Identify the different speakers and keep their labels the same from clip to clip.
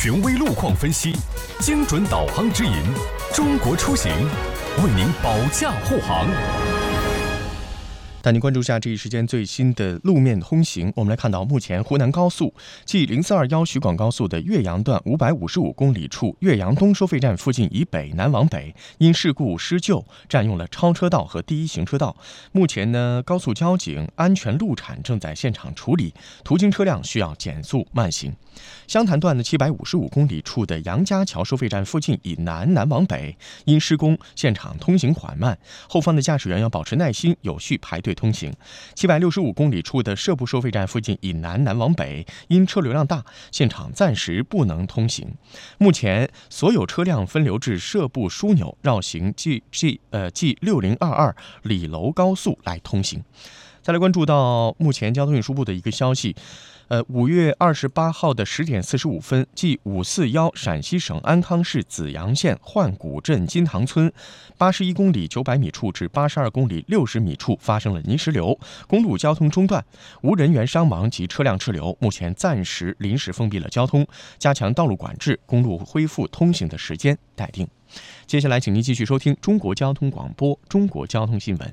Speaker 1: 权威路况分析，精准导航指引，中国出行为您保驾护航。带您关注下这一时间最新的路面通行。我们来看到，目前湖南高速即0421徐广高速的岳阳段555公里处岳阳东收费站附近以北南往北，因事故施救占用了超车道和第一行车道。目前呢，高速交警安全路产正在现场处理，途经车辆需要减速慢行。湘潭段的755公里处的杨家桥收费站附近以南往北，因施工现场通行缓慢，后方的驾驶员要保持耐心，有序排队通行。765公里处的社部收费站附近以南往北，因车流量大，现场暂时不能通行。目前所有车辆分流至社部枢纽绕行即6022李楼高速来通行。再来关注到目前交通运输部的一个消息，5月28号的10点45分，即541陕西省安康市紫阳县换谷镇金塘村81公里900米处至82公里60米处发生了泥石流，公路交通中断，无人员伤亡及车辆滞留，目前暂时临时封闭了交通，加强道路管制，公路恢复通行的时间待定。接下来请您继续收听中国交通广播中国交通新闻。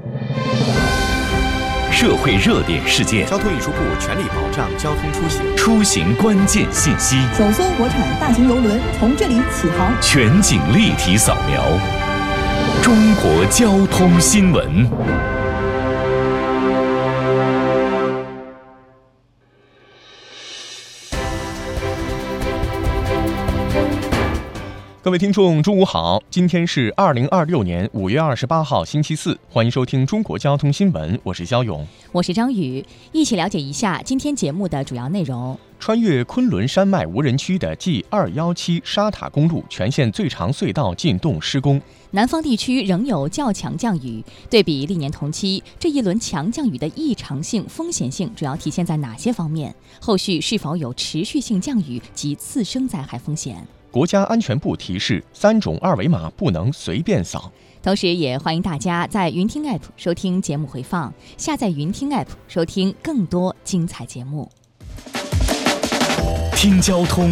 Speaker 2: 社会热点事件，
Speaker 3: 交通运输部全力保障交通出行，
Speaker 2: 出行关键信息，
Speaker 4: 首艘国产大型邮轮从这里起航，
Speaker 2: 全景立体扫描，中国交通新闻。
Speaker 1: 各位听众中午好，今天是2026年5月28号星期四，欢迎收听中国交通新闻，我是肖勇，
Speaker 5: 我是张宇，一起了解一下今天节目的主要内容。
Speaker 1: 穿越昆仑山脉无人区的 G217沙塔公路全线最长隧道进洞施工，
Speaker 5: 南方地区仍有较强降雨，对比历年同期，这一轮强降雨的异常性、风险性主要体现在哪些方面？后续是否有持续性降雨及次生灾害风险？
Speaker 1: 国家安全部提示，3种二维码不能随便扫。
Speaker 5: 同时也欢迎大家在云听 App 收听节目回放，下载云听 App 收听更多精彩节目。
Speaker 2: 听交通，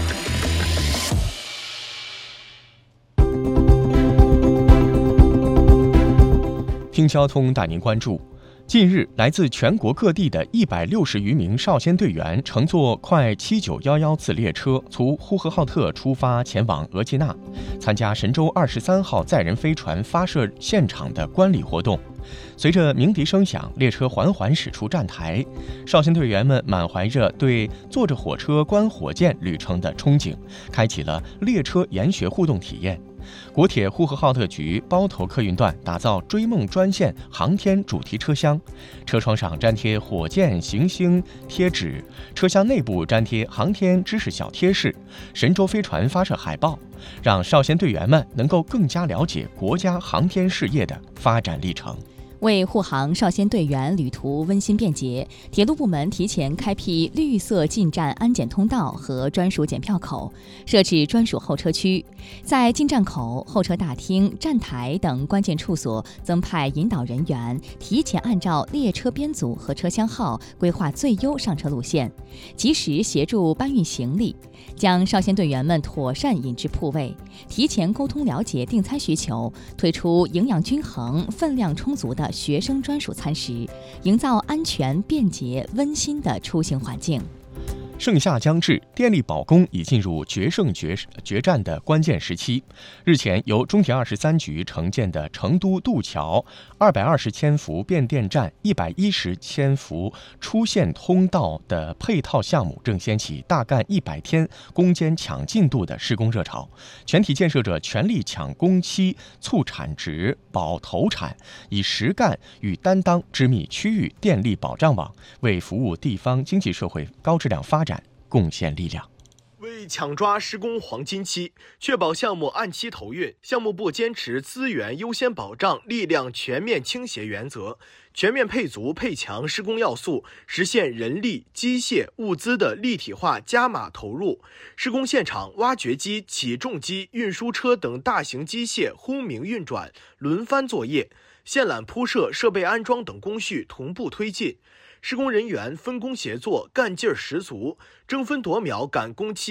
Speaker 1: 听交通带您关注。近日，来自全国各地的160余名少先队员乘坐快7911次列车，从呼和浩特出发前往额济纳，参加神舟23号载人飞船发射现场的观礼活动。随着鸣笛声响，列车缓缓驶出站台，少先队员们满怀着对坐着火车观火箭旅程的憧憬，开启了列车研学互动体验。国铁呼和浩特局包头客运段打造追梦专线航天主题车厢，车窗上粘贴火箭行星贴纸，车厢内部粘贴航天知识小贴士、神舟飞船发射海报，让少先队员们能够更加了解国家航天事业的发展历程。
Speaker 5: 为护航少先队员旅途温馨便捷，铁路部门提前开辟绿色进站安检通道和专属检票口，设置专属候车区，在进站口、候车大厅、站台等关键处所增派引导人员，提前按照列车编组和车厢号规划最优上车路线，及时协助搬运行李，将少先队员们妥善引至铺位，提前沟通了解订餐需求，推出营养均衡、分量充足的学生专属餐食，营造安全、便捷、温馨的出行环境。
Speaker 1: 盛夏将至，电力保供已进入决胜决战的关键时期。日前，由中铁23局承建的成都渡桥220千伏变电站、110千伏出线通道的配套项目正掀起大干100天攻坚抢进度的施工热潮，全体建设者全力抢工期、促产值、保投产，以实干与担当织密区域电力保障网，为服务地方经济社会高质量发展贡献力量。
Speaker 3: 为抢抓施工黄金期，确保项目按期投运，项目部坚持资源优先保障、力量全面倾斜原则，全面配足配强施工要素，实现人力、机械、物资的立体化加码投入。施工现场，挖掘机、起重机、运输车等大型机械轰鸣运转，轮番作业，线缆铺设、设备安装等工序同步推进。施工人员分工协作，干劲儿十足，争分夺秒赶工期。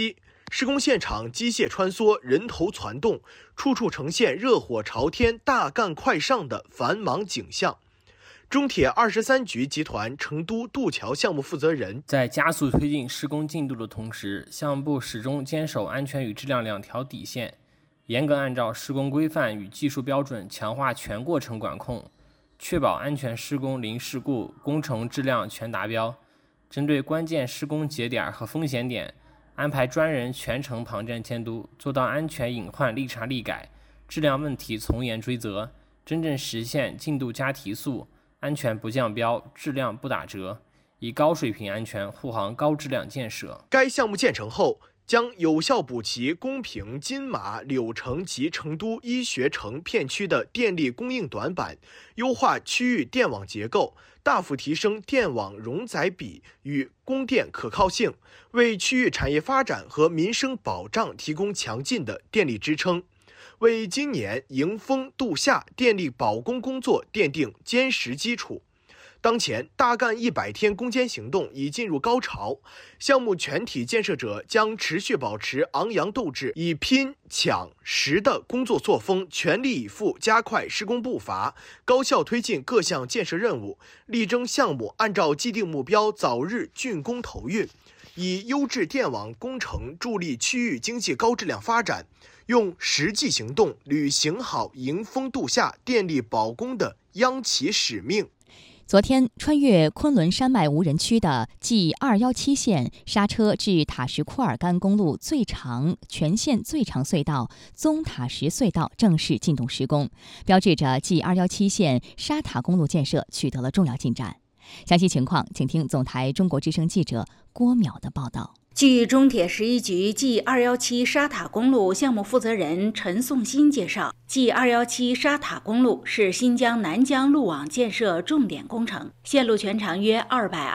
Speaker 3: 施工现场机械穿梭，人头攒动，处处呈现热火朝天、大干快上的繁忙景象。中铁23局集团成都渡桥项目负责人
Speaker 6: 在加速推进施工进度的同时，项目部始终坚守安全与质量两条底线，严格按照施工规范与技术标准强化全过程管控，确保安全施工零事故，工程质量全达标。针对关键施工节点和风险点，安排专人全程旁站监督，做到安全隐患立查立改，质量问题从严追责，真正实现进度加提速，安全不降标，质量不打折，以高水平安全护航高质量建设。
Speaker 3: 该项目建成后，将有效补齐公平、金马、柳城及成都医学城片区的电力供应短板，优化区域电网结构，大幅提升电网容载比与供电可靠性，为区域产业发展和民生保障提供强劲的电力支撑，为今年迎峰度夏电力保供工作奠定坚实基础。当前大干100天攻坚行动已进入高潮，项目全体建设者将持续保持昂扬斗志，以拼、抢、实的工作作风，全力以赴加快施工步伐，高效推进各项建设任务，力争项目按照既定目标早日竣工投运，以优质电网工程助力区域经济高质量发展，用实际行动履行好迎峰度夏电力保供的央企使命。
Speaker 5: 昨天，穿越昆仑山脉无人区的 G217 线刹车至塔什库尔干公路全线最长隧道宗塔什隧道正式进度施工，标志着 G217 线沙塔公路建设取得了重要进展。详细情况，请听总台中国之声记者郭淼的报道。
Speaker 7: 据中铁11局 G217 沙塔公路项目负责人陈颂新介绍， G217 沙塔公路是新疆南疆路网建设重点工程，线路全长约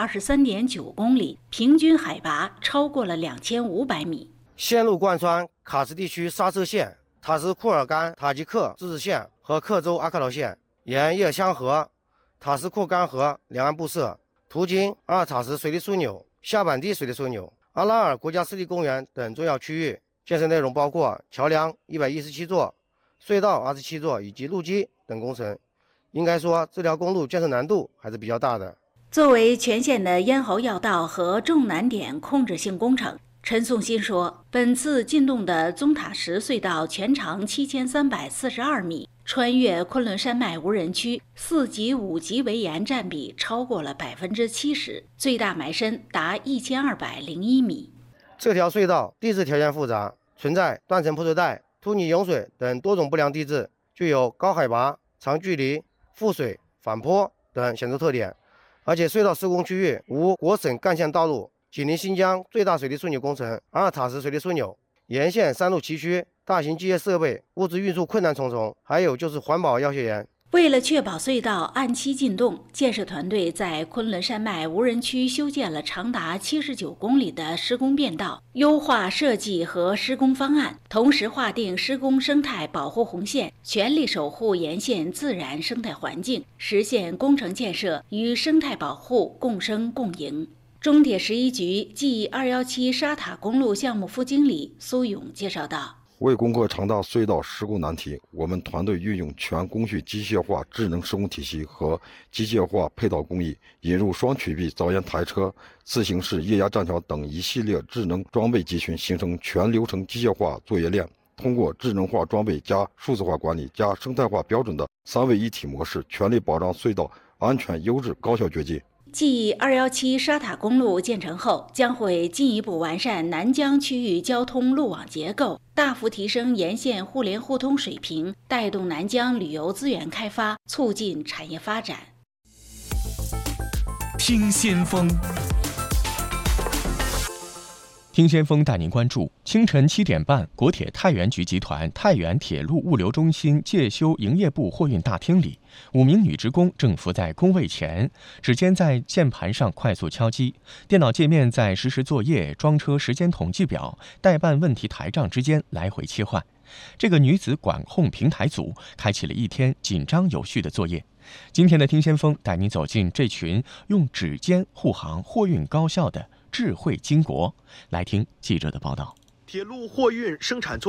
Speaker 7: 223.9 公里，平均海拔超过了2500米。
Speaker 8: 线路贯穿喀什地区刹车线、塔什库尔干塔吉克自治县和克州阿克劳县，沿叶香河、塔什库干河两岸布设，途经阿尔塔什水利枢纽、夏板地水利枢纽、阿拉尔国家湿地公园等重要区域。建设内容包括桥梁117座、隧道27座以及路基等工程。应该说，这条公路建设难度还是比较大的。
Speaker 7: 作为全线的咽喉要道和重难点控制性工程，陈颂新说，本次进动的宗塔什隧道全长7342米，穿越昆仑山脉无人区，4级5级围岩占比超过了70%，最大埋深达1201米。
Speaker 8: 这条隧道地质条件复杂，存在断层破碎带、突泥涌水等多种不良地质，具有高海拔、长距离、覆水、反坡等显著特点。而且隧道施工区域无国省干线道路，紧邻新疆最大水利枢纽工程阿尔塔什水利枢纽，沿线山路崎岖，大型机械设备、物资运输困难重重，还有就是环保要求严。
Speaker 7: 为了确保隧道按期进动，建设团队在昆仑山脉无人区修建了长达79公里的施工便道，优化设计和施工方案，同时划定施工生态保护红线，全力守护沿线自然生态环境，实现工程建设与生态保护共生共赢。中铁11局 G217 沙塔公路项目副经理苏勇介绍道，
Speaker 9: 为攻克长大隧道施工难题，我们团队运用全工序机械化智能施工体系和机械化配套工艺，引入双曲臂早岩台车、自行式液压栈桥等一系列智能装备集群，形成全流程机械化作业链。通过智能化装备加数字化管理加生态化标准的3位一体模式，全力保障隧道安全、优质、高效掘进。
Speaker 7: G217 沙塔公路建成后，将会进一步完善南疆区域交通路网结构，大幅提升沿线互联互通水平，带动南疆旅游资源开发，促进产业发展。
Speaker 2: 听先锋，
Speaker 1: 听先锋带您关注：清晨7点半，国铁太原局集团太原铁路物流中心介修营业部货运大厅里，5名女职工正伏在工位前，指尖在键盘上快速敲击，电脑界面在实时作业、装车时间统计表、代办问题台账之间来回切换。这个女子管控平台组开启了一天紧张有序的作业。今天的听先锋带您走进这群用指尖护航货运高效的智慧巾帼，来听记者的报道。
Speaker 3: 铁路货运生产作